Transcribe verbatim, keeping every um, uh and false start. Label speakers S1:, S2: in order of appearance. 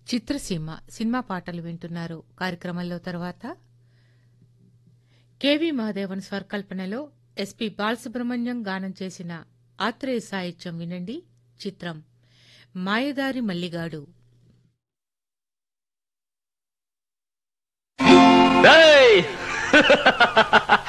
S1: చిత్రసీమ cinema పాటలు వింటున్నారు. కార్యక్రమంలో తర్వాత కెవి మహాదేవన్ స్వరకల్పనలో ఎస్పి బాలసుబ్రహ్మణ్యం గానం చేసిన ఆత్రేయ సాహిత్యం వినండి. చిత్రం మాయదారి మల్లిగాడు.
S2: డేయ్!